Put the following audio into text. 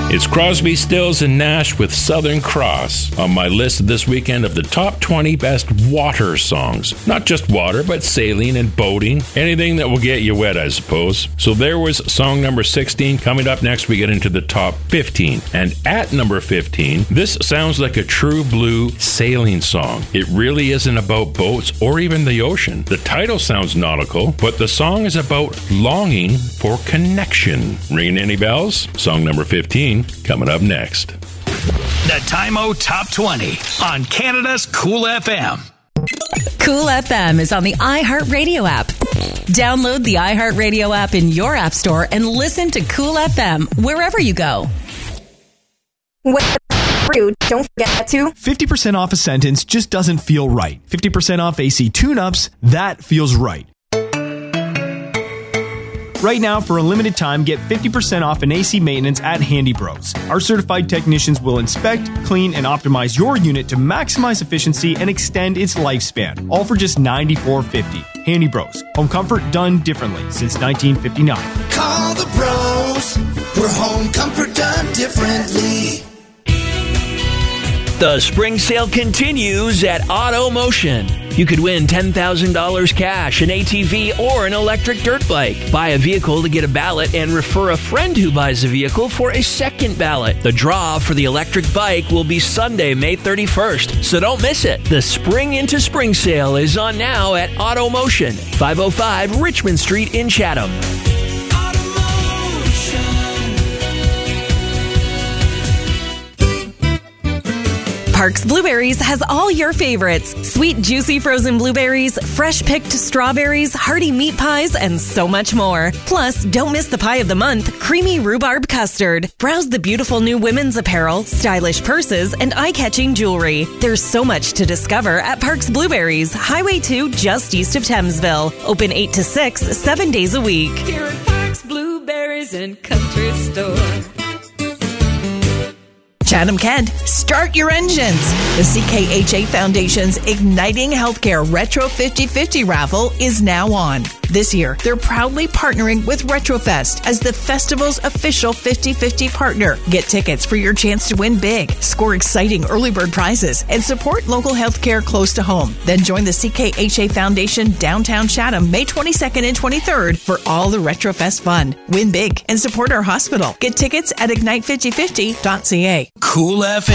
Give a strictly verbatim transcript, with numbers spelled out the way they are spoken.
It's Crosby, Stills, and Nash with Southern Cross on my list this weekend of the top twenty best water songs. Not just water, but sailing and boating. Anything that will get you wet, I suppose. So there was song number sixteen. Coming up next, we get into the top fifteen. And at number fifteen, this sounds like a true blue sailing song. It really isn't about boats or even the ocean. The title sounds nautical, but the song is about longing for connection. Ringing any bells? Song number fifteen. Coming up next. The Time-O Top twenty on Canada's Cool F M. Cool F M is on the iHeartRadio app. Download the iHeartRadio app in your app store and listen to Cool F M wherever you go. What don't forget to fifty percent off a sentence just doesn't feel right. fifty percent off A C tune-ups, that feels right. Right now, for a limited time, get fifty percent off an A C maintenance at Handy Bros. Our certified technicians will inspect, clean, and optimize your unit to maximize efficiency and extend its lifespan, all for just ninety-four dollars and fifty cents. Handy Bros. Home comfort done differently since nineteen fifty-nine. Call the bros. We're home comfort done differently. The spring sale continues at AutoMotion. You could win ten thousand dollars cash, an A T V, or an electric dirt bike. Buy a vehicle to get a ballot and refer a friend who buys a vehicle for a second ballot. The draw for the electric bike will be Sunday, May thirty-first, so don't miss it. The Spring into Spring sale is on now at AutoMotion, five oh five Richmond Street in Chatham. Parks Blueberries has all your favorites. Sweet, juicy frozen blueberries, fresh picked strawberries, hearty meat pies, and so much more. Plus, don't miss the pie of the month, creamy rhubarb custard. Browse the beautiful new women's apparel, stylish purses, and eye-catching jewelry. There's so much to discover at Parks Blueberries, Highway two, just east of Thamesville. Open eight to six, seven days a week. Here at Parks Blueberries and Country Store. Chatham-Kent, start your engines. The C K H A Foundation's Igniting Healthcare Retro fifty fifty raffle is now on. This year, they're proudly partnering with Retrofest as the festival's official fifty fifty partner. Get tickets for your chance to win big, score exciting early bird prizes, and support local healthcare close to home. Then join the C K H A Foundation downtown Chatham May twenty-second and twenty-third for all the Retrofest fun. Win big and support our hospital. Get tickets at ignite fifty fifty dot c a. Cool F M.